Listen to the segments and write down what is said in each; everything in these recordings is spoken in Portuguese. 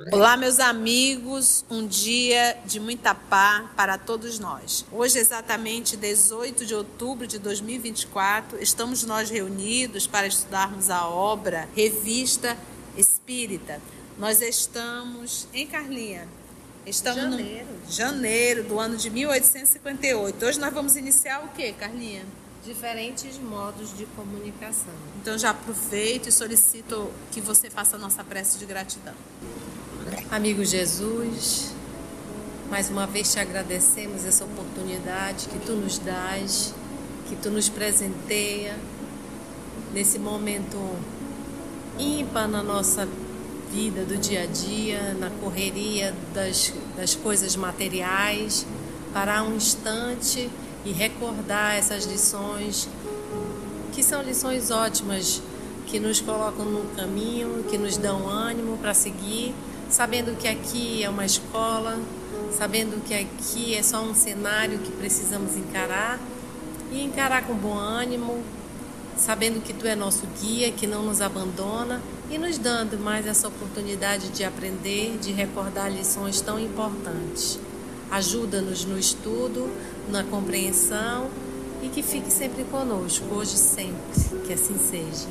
Olá, meus amigos, um dia de muita paz para todos nós. Hoje, exatamente 18 de outubro de 2024, estamos nós reunidos para estudarmos a obra Revista Espírita. Nós estamos em Carlinha. Estamos no janeiro do ano de 1858. Hoje nós vamos iniciar o quê, Carlinha? Diferentes modos de comunicação. Então já aproveito e solicito que você faça a nossa prece de gratidão. Amigo Jesus, mais uma vez te agradecemos essa oportunidade que tu nos dás, que tu nos presenteia nesse momento ímpar na nossa vida do dia a dia, na correria das coisas materiais, parar um instante e recordar essas lições, que são lições ótimas, que nos colocam no caminho, que nos dão ânimo para seguir, sabendo que aqui é uma escola, sabendo que aqui é só um cenário que precisamos encarar, e encarar com bom ânimo, sabendo que tu é nosso guia, que não nos abandona, e nos dando mais essa oportunidade de aprender, de recordar lições tão importantes. Ajuda-nos no estudo, na compreensão, e que fique sempre conosco, hoje e sempre, que assim seja.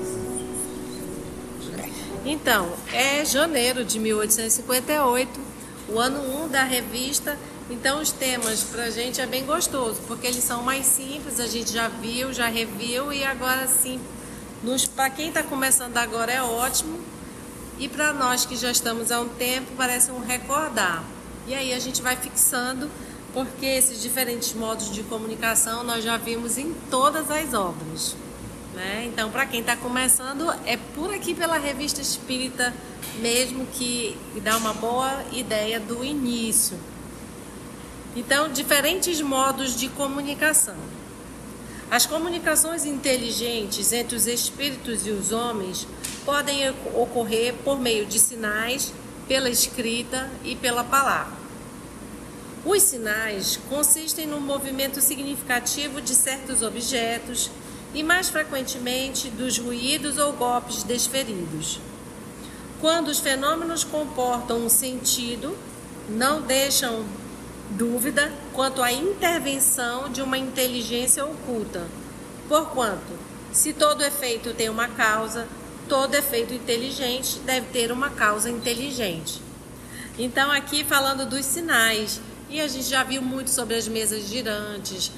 Então, é janeiro de 1858, o ano 1 da revista. Então os temas pra gente é bem gostoso, porque eles são mais simples, a gente já viu, já reviu, e agora sim, para quem está começando agora é ótimo, e para nós que já estamos há um tempo, parece um recordar. E aí a gente vai fixando, porque esses diferentes modos de comunicação nós já vimos em todas as obras, né? Então, para quem está começando, é por aqui pela Revista Espírita mesmo que dá uma boa ideia do início. Então, diferentes modos de comunicação. As comunicações inteligentes entre os espíritos e os homens podem ocorrer por meio de sinais, pela escrita e pela palavra. Os sinais consistem no movimento significativo de certos objetos e, mais frequentemente, dos ruídos ou golpes desferidos. Quando os fenômenos comportam um sentido, não deixam dúvida quanto à intervenção de uma inteligência oculta, porquanto, se todo efeito tem uma causa, todo efeito inteligente deve ter uma causa inteligente. Então, aqui falando dos sinais, e a gente já viu muito sobre as mesas girantes,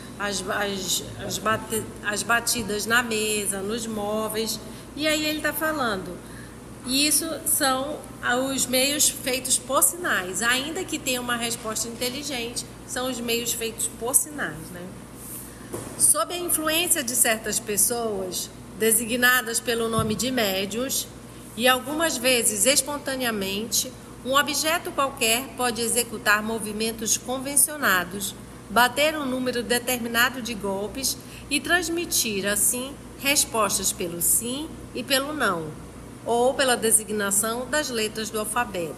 as batidas na mesa, nos móveis, e aí ele está falando, isso são os meios feitos por sinais, ainda que tenha uma resposta inteligente, são os meios feitos por sinais, né? Sob a influência de certas pessoas, designadas pelo nome de médiuns, e algumas vezes espontaneamente, um objeto qualquer pode executar movimentos convencionados, bater um número determinado de golpes e transmitir, assim, respostas pelo sim e pelo não, ou pela designação das letras do alfabeto.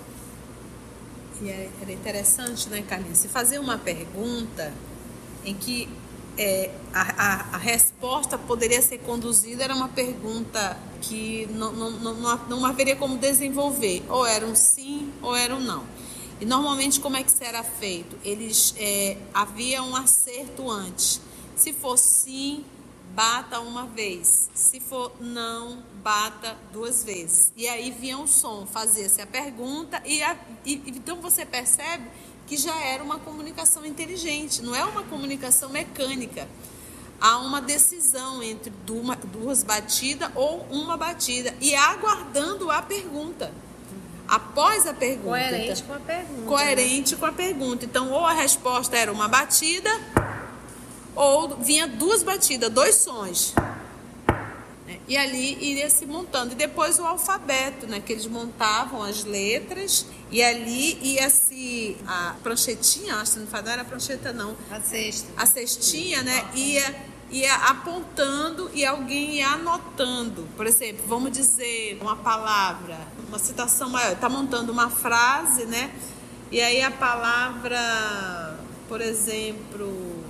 E era interessante, né, Carlinhos? Se fazer uma pergunta em que a resposta poderia ser conduzida, era uma pergunta que não haveria como desenvolver. Ou era um sim ou era um não. E normalmente como é que isso era feito? Havia um acerto antes. Se for sim, bata uma vez. Se for não, bata duas vezes. E aí vinha o som, fazia-se a pergunta então você percebe que já era uma comunicação inteligente, não é uma comunicação mecânica. Há uma decisão entre duas batidas ou uma batida e aguardando a pergunta. Após a pergunta. Coerente com a pergunta. Coerente, né? Com a pergunta. Então, ou a resposta era uma batida, ou vinha duas batidas, dois sons. E ali iria se montando. E depois o alfabeto, né? Que eles montavam as letras. E ali ia-se a pranchetinha, acho que não era prancheta, não. A cesta. A cestinha, né? Ia apontando e alguém ia anotando. Por exemplo, vamos dizer uma palavra, uma citação maior. Está montando uma frase, né? E aí a palavra, por exemplo,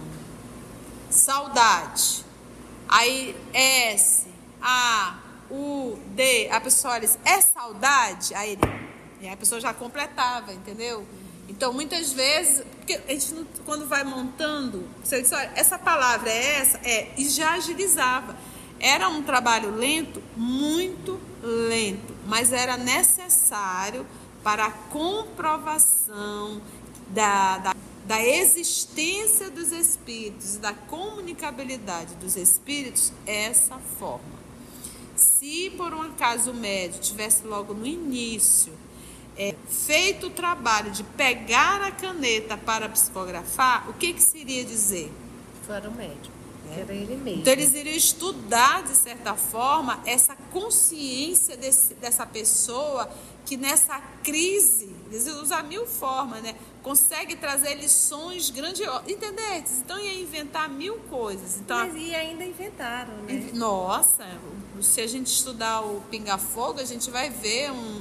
saudade. Aí S, A, U, D. A pessoa diz, é saudade? Aí ele E aí a pessoa já completava, entendeu? Então, muitas vezes, porque a gente, quando vai montando, você diz, olha, essa palavra é essa, e já agilizava. Era um trabalho lento, muito lento, mas era necessário para a comprovação da existência dos espíritos, da comunicabilidade dos espíritos, essa forma. Se por um acaso o médium tivesse logo no início feito o trabalho de pegar a caneta para psicografar, o que se iria dizer? Fora o médium, era ele mesmo. Então eles iriam estudar, de certa forma, essa consciência dessa pessoa que nessa crise, eles usam 1000 formas, né? Consegue trazer lições grandiosas, entendeu? Então ia inventar 1000 coisas. Então, mas e ainda inventaram, né? Nossa, se a gente estudar o Pinga Fogo, a gente vai ver um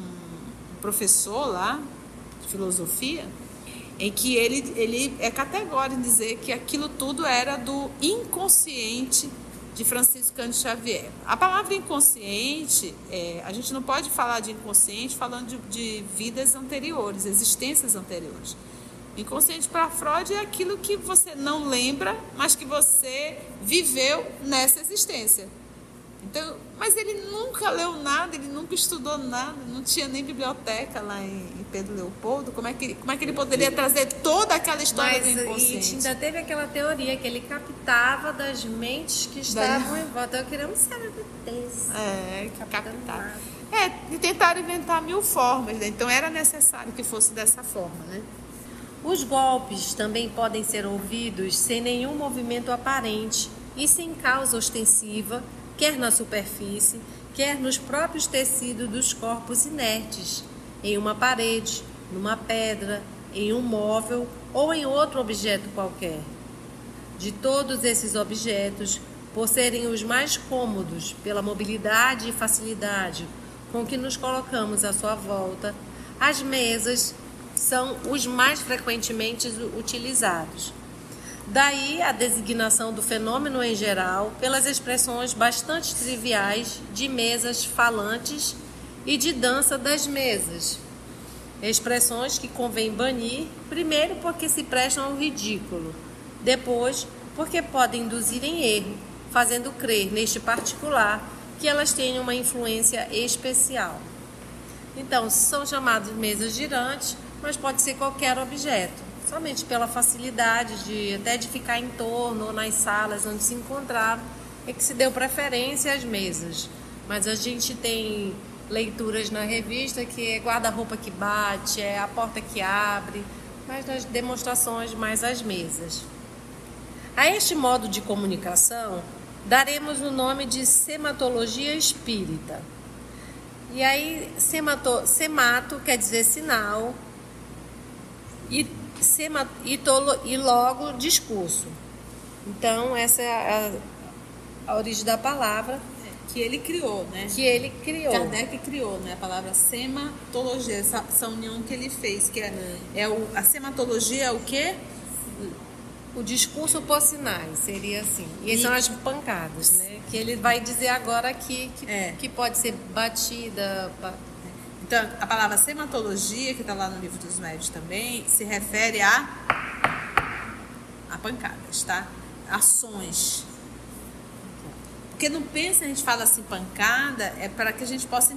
professor lá de filosofia em que ele é categórico em dizer que aquilo tudo era do inconsciente de Francisco Cândido Xavier. A palavra inconsciente, a gente não pode falar de inconsciente falando de vidas anteriores, existências anteriores. Inconsciente para Freud é aquilo que você não lembra, mas que você viveu nessa existência. Então, mas ele nunca leu nada, ele nunca estudou nada, não tinha nem biblioteca lá em Pedro Leopoldo. Como é que ele poderia trazer toda aquela história do inconsciente? E ainda teve aquela teoria que ele captava das mentes que estavam em volta. Eu queria um cérebro desse. Captar. E tentaram inventar 1000 formas, né? Então era necessário que fosse dessa forma, né? Os golpes também podem ser ouvidos sem nenhum movimento aparente e sem causa ostensiva, quer na superfície, quer nos próprios tecidos dos corpos inertes, em uma parede, numa pedra, em um móvel ou em outro objeto qualquer. De todos esses objetos, por serem os mais cômodos pela mobilidade e facilidade com que nos colocamos à sua volta, as mesas são os mais frequentemente utilizados. Daí a designação do fenômeno em geral pelas expressões bastante triviais de mesas falantes e de dança das mesas. Expressões que convém banir, primeiro porque se prestam ao ridículo, depois porque podem induzir em erro, fazendo crer neste particular que elas têm uma influência especial. Então, são chamadas mesas girantes, mas pode ser qualquer objeto. Somente pela facilidade de ficar em torno ou nas salas onde se encontravam, é que se deu preferência às mesas. Mas a gente tem leituras na revista que é guarda-roupa que bate, é a porta que abre, mas nas demonstrações mais as mesas. A este modo de comunicação, daremos o nome de sematologia espírita. E aí, semato quer dizer sinal, e logo discurso. Então essa é a origem da palavra que ele criou, né? Kardec criou, né? A palavra sematologia, essa união que ele fez, que a sematologia é o quê? O discurso por sinais, seria assim. E são as pancadas, né? Que ele vai dizer agora aqui que pode ser batida. Então, a palavra sematologia, que está lá no Livro dos Médiuns também, se refere a pancadas, tá? Ações. Porque no pensa, a gente fala assim, pancada, é para que a gente possa